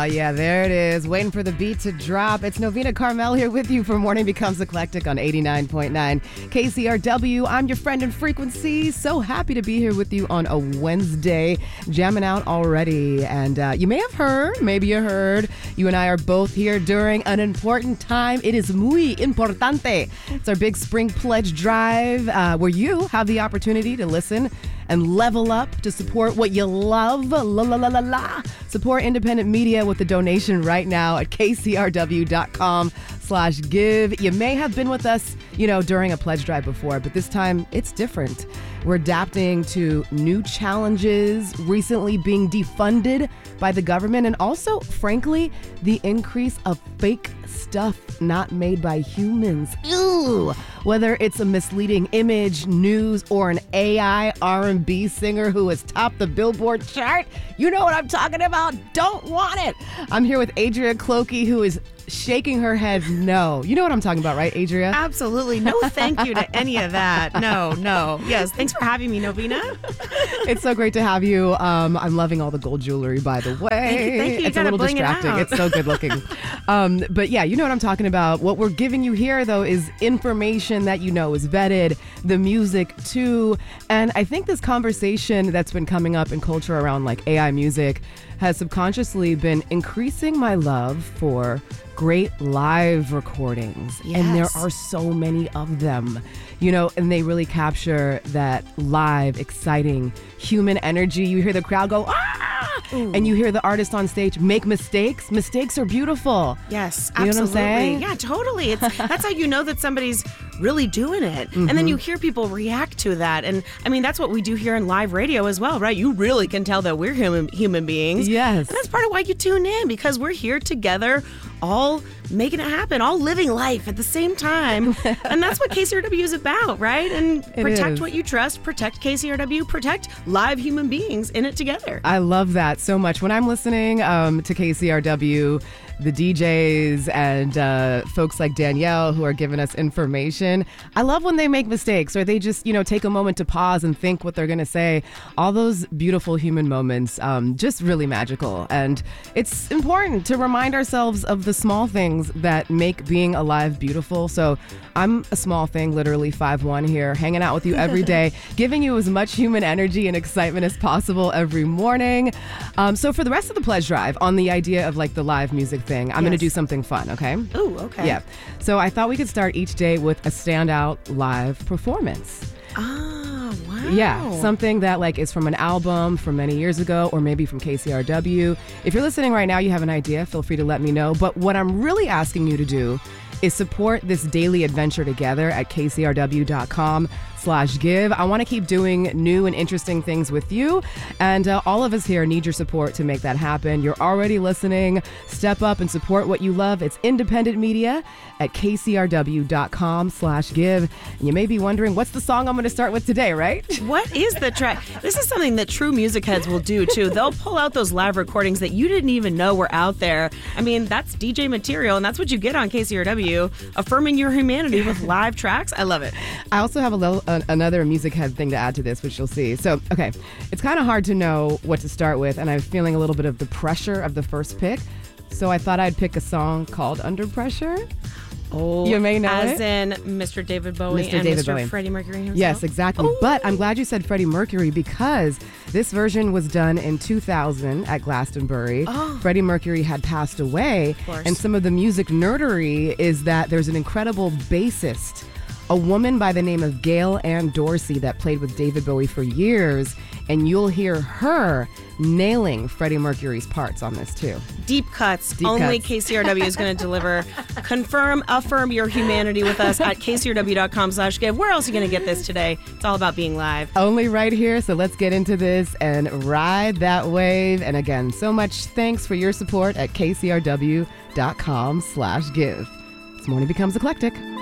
Yeah, there it is. Waiting for the beat to drop. It's Novena Carmel here with you for Morning Becomes Eclectic on 89.9 KCRW. I'm your friend in frequency. So happy to be here with you on a Wednesday, jamming out already. And you may have heard, maybe you heard, you and I are both here during an important time. It is muy importante. It's our big spring pledge drive where you have the opportunity to listen and level up to support what you love. Support independent media with a donation right now at kcrw.com/give. You may have been with us, during a pledge drive before, but this time it's different. We're adapting to new challenges, recently being defunded by the government, and also, frankly, the increase of fake stuff not made by humans. Ew! Whether it's a misleading image, news, or an AI R&B singer who has topped the Billboard chart, you know what I'm talking about. Don't want it. I'm here with Adria Clokey, who is shaking her head no. You know what I'm talking about, right, Adria? Absolutely. No thank you to any of that. No. Yes, thanks for having me, Novena. It's so great to have you. I'm loving all the gold jewelry, by the way. Thank you. It's a little distracting. It's so good looking. But yeah, you know what I'm talking about. What we're giving you here, though, is information that is vetted, the music, too. And I think this conversation that's been coming up in culture around like AI music has subconsciously been increasing my love for great live recordings. Yes. And there are so many of them, and they really capture that live, exciting human energy. You hear the crowd go, ah! Ooh. And you hear the artist on stage make mistakes. Mistakes are beautiful. Yes, absolutely. You know what I'm saying? Yeah, totally. That's how you know that somebody's really doing it. Mm-hmm. And then you hear people react to that. And I mean, that's what we do here in live radio as well, right? You really can tell that we're human beings. Yes. And that's part of why you tune in, because we're here together, all making it happen, all living life at the same time. And that's what KCRW is about, right? And protect what you trust, protect KCRW, protect live human beings in it together. I love that so much. When I'm listening to KCRW, the DJs and folks like Danielle who are giving us information, I love when they make mistakes or they just, take a moment to pause and think what they're going to say. All those beautiful human moments, just really magical. And it's important to remind ourselves of the small things that make being alive beautiful. So I'm a small thing, literally 5'1" here, hanging out with you every day, giving you as much human energy and excitement as possible every morning. So for the rest of the pledge drive on the idea of like the live music thing, I'm going to do something fun, okay? Ooh, okay. Yeah. So I thought we could start each day with a standout live performance. Oh, wow. Yeah, something that like is from an album from many years ago or maybe from KCRW. If you're listening right now, you have an idea, feel free to let me know. But what I'm really asking you to do is support this daily adventure together at kcrw.com/give. I want to keep doing new and interesting things with you, and all of us here need your support to make that happen. You're already listening. Step up and support what you love. It's independent media at kcrw.com/give. And you may be wondering, what's the song I'm going to start with today, right? What is the track? This is something that true music heads will do, too. They'll pull out those live recordings that you didn't even know were out there. I mean, that's DJ material, and that's what you get on KCRW, affirming your humanity with live tracks. I love it. I also have another music head thing to add to this, which you'll see. So, okay, it's kind of hard to know what to start with, and I'm feeling a little bit of the pressure of the first pick. So I thought I'd pick a song called Under Pressure. Oh, you may know as in Mr. David Bowie and Mr. Freddie Mercury himself? Yes, exactly. Ooh. But I'm glad you said Freddie Mercury because this version was done in 2000 at Glastonbury. Oh. Freddie Mercury had passed away. Of course. And some of the music nerdery is that there's an incredible bassist, a woman by the name of Gail Ann Dorsey that played with David Bowie for years. And you'll hear her nailing Freddie Mercury's parts on this too. Deep cuts. Only KCRW is going to deliver. Affirm your humanity with us at kcrw.com/give. Where else are you going to get this today? It's all about being live. Only right here. So let's get into this and ride that wave. And again, so much thanks for your support at kcrw.com/give. This morning becomes eclectic.